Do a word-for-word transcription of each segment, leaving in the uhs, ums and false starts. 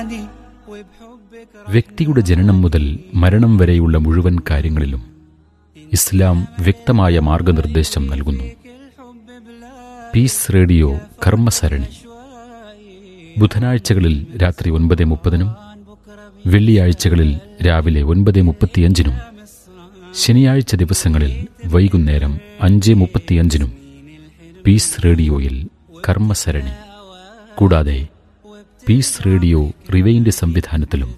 വ്യക്തിയുടെ ജനനം മുതൽ മരണം വരെയുള്ള മുഴുവൻ കാര്യങ്ങളിലും ഇസ്ലാം വ്യക്തമായ മാർഗനിർദ്ദേശം നൽകുന്നു. പീസ് റേഡിയോ കർമ്മസരണി ബുധനാഴ്ചകളിൽ രാത്രി ഒൻപത് മുപ്പതിനും വെള്ളിയാഴ്ചകളിൽ രാവിലെ ഒൻപത് മുപ്പത്തിയഞ്ചിനും ശനിയാഴ്ച ദിവസങ്ങളിൽ വൈകുന്നേരം അഞ്ച് മുപ്പത്തിയഞ്ചിനും പീസ് റേഡിയോയിൽ കർമ്മസരണി. കൂടാതെ പീസ് റേഡിയോ റിവൈൻഡ് സംവിധാനത്തിലും.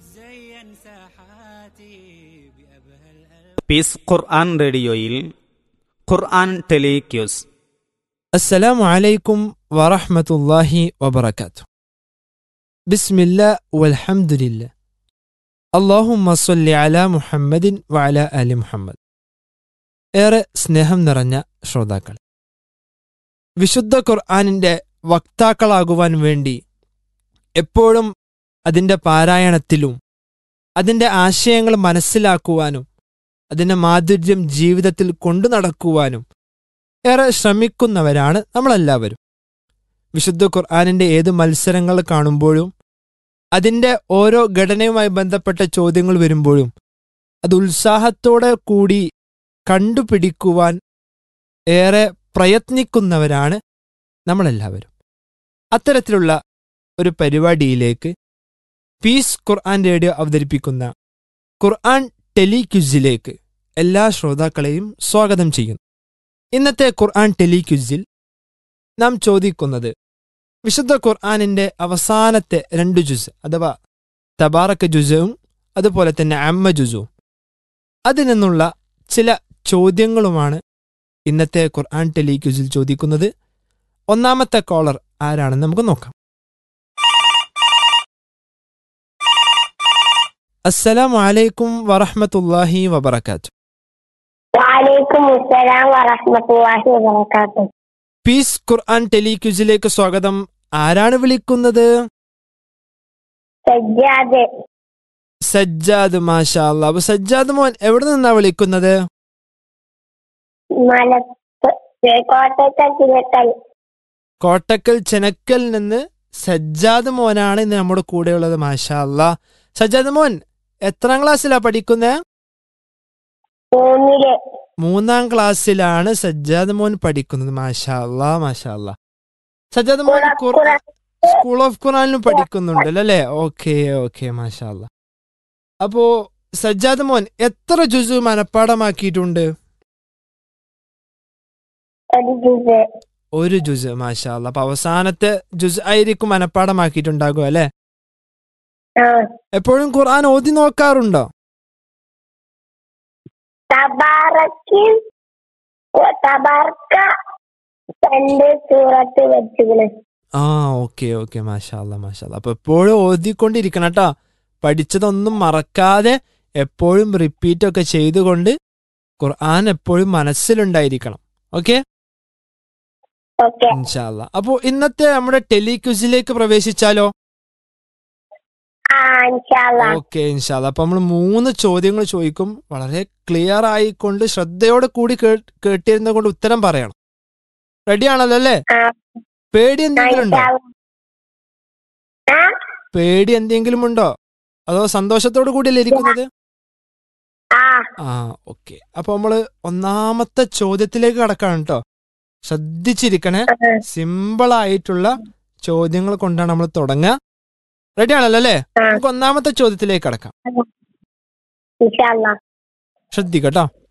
പീസ് ഖുർആൻ റേഡിയോയിൽ ഖുർആൻ ടെലിക്യൂസ്. അസ്സലാമു അലൈക്കും വറഹ്മത്തുള്ളാഹി വബറകാതുഹു. ബിസ്മില്ലാഹ് വൽഹംദുലില്ലാഹ്. അല്ലാഹുമ്മ സ്വല്ലി അലാ മുഹമ്മദിൻ വഅലാ ആലി മുഹമ്മദ്. ഏറെ സ്നേഹം നിറഞ്ഞ ശ്രോതാക്കൾ, വിശുദ്ധ ഖുർആനിൻ്റെ വക്താക്കളാകുവാൻ വേണ്ടി എപ്പോഴും അതിൻ്റെ പാരായണത്തിലും അതിൻ്റെ ആശയങ്ങൾ മനസ്സിലാക്കുവാനും അതിൻ്റെ മാധുര്യം ജീവിതത്തിൽ കൊണ്ടു നടക്കുവാനും ഏറെ ശ്രമിക്കുന്നവരാണ് നമ്മളെല്ലാവരും. വിശുദ്ധ ഖുർആനിൻ്റെ ഏത് മത്സരങ്ങൾ കാണുമ്പോഴും അതിൻ്റെ ഓരോ ഘടനയുമായി ബന്ധപ്പെട്ട ചോദ്യങ്ങൾ വരുമ്പോഴും അത് ഉത്സാഹത്തോടെ കൂടി കണ്ടുപിടിക്കുവാൻ ഏറെ പ്രയത്നിക്കുന്നവരാണ് നമ്മളെല്ലാവരും. അത്തരത്തിലുള്ള ഒരു പരിപാടിയിലേക്ക് പീസ് ഖുർആൻ റേഡിയോ അവതരിപ്പിക്കുന്ന ഖുർആൻ ടെലിക്വിസിലേക്ക് എല്ലാ ശ്രോതാക്കളെയും സ്വാഗതം ചെയ്യുന്നു. ഇന്നത്തെ ഖുർആൻ ടെലിക്വിസിൽ നാം ചോദിക്കുന്നത് വിശുദ്ധ ഖുർആനിൻ്റെ അവസാനത്തെ രണ്ട് ജുസ് അഥവാ തബാറക ജുസും അതുപോലെ തന്നെ അമ്മ ജുസും അതിൽ നിന്നുള്ള ചില ചോദ്യങ്ങളുമാണ് ഇന്നത്തെ ഖുർആൻ ടെലിക്വിസിൽ ചോദിക്കുന്നത്. ഒന്നാമത്തെ കോളർ ആരാണെന്ന് നമുക്ക് നോക്കാം. അസ്സലാമു അലൈക്കും വറഹ്മത്തുള്ളാഹി വബറകാതുഹു. വഅലൈക്കും അസ്സലാം വറഹ്മത്തുള്ളാഹി വബറകാതുഹു. പീസ് ഖുർആൻ ടെലിക്വിസിലേക്ക് സ്വാഗതം. ആരാണ് വിളിക്കുന്നത്? സജ്ജാദ്. സജ്ജാദ്, മാഷാ അല്ലാ. അപ്പൊ സജ്ജാദ് മോൻ എവിടെ നിന്നാ വിളിക്കുന്നത്? കോട്ടക്കൽ. കോട്ടക്കൽ ചെനക്കൽ നിന്ന് സജ്ജാദ് മോനാണ് ഇന്ന് നമ്മുടെ കൂടെയുള്ളത്. മാഷാ അല്ലാ. സജ്ജാദ് മോൻ എത്രാം ക്ലാസ്സിലാ പഠിക്കുന്നത്? മൂന്നാം ക്ലാസ്സിലാണ് സജ്ജാദ് മോൻ പഠിക്കുന്നത്. മാഷാ അല്ലാ, മാഷാ അല്ലാ. സജ്ജാദ് മോൻ സ്കൂൾ ഓഫ് ഖുർആനിലും പഠിക്കുന്നുണ്ടല്ലോ അല്ലേ? ഓക്കെ ഓക്കെ, മാഷാ അല്ലാ. അപ്പോ സജ്ജാദ് മോൻ എത്ര ജുസു മനഃപ്പാടമാക്കിയിട്ടുണ്ട്? ഒരു ജുസ്. മാഷാ അല്ലാ. അപ്പൊ അവസാനത്തെ ജുസ് ആയിരിക്കും മനഃപ്പാടമാക്കിയിട്ടുണ്ടാകും അല്ലെ? എപ്പോഴും ഖുർആൻ ഓതി നോക്കാറുണ്ടോ? ആ ഓക്കെ ഓക്കെ, മാഷാ അല്ലാ, മാഷാ അല്ലാ. അപ്പൊ എപ്പോഴും ഓതിക്കൊണ്ടിരിക്കണം കേട്ടോ. പഠിച്ചതൊന്നും മറക്കാതെ എപ്പോഴും റിപ്പീറ്റ് ഒക്കെ ചെയ്തുകൊണ്ട് ഖുർആൻ എപ്പോഴും മനസ്സിലുണ്ടായിരിക്കണം. ഓക്കെ, ഇൻഷാ അല്ലാ. അപ്പൊ ഇന്നത്തെ നമ്മുടെ ടെലിക്വിസിലേക്ക് പ്രവേശിച്ചാലോ? ഓക്കെ, ഇൻഷാ അല്ലാ. അപ്പൊ നമ്മൾ മൂന്ന് ചോദ്യങ്ങൾ ചോദിക്കും. വളരെ ക്ലിയർ ആയിക്കൊണ്ട് ശ്രദ്ധയോടെ കൂടി കേട്ടിരുന്ന കൊണ്ട് ഉത്തരം പറയണം. റെഡി ആണല്ലോ അല്ലേ? പേടി എന്തെങ്കിലും ഉണ്ടോ? പേടി എന്തെങ്കിലും ഉണ്ടോ അതോ സന്തോഷത്തോടു കൂടിയല്ലേ ഇരിക്കുന്നത്? ആ ഓക്കെ. അപ്പൊ നമ്മള് ഒന്നാമത്തെ ചോദ്യത്തിലേക്ക് കടക്കാണ് കേട്ടോ. ശ്രദ്ധിച്ചിരിക്കണേ. സിമ്പിൾ ആയിട്ടുള്ള ചോദ്യങ്ങൾ കൊണ്ടാണ് നമ്മൾ തുടങ്ങുക. റെഡി ആണല്ലോ അല്ലേ? നമുക്ക് ഒന്നാമത്തെ ചോദ്യത്തിലേക്ക് കടക്കാം. ശ്രദ്ധിക്കട്ടോ.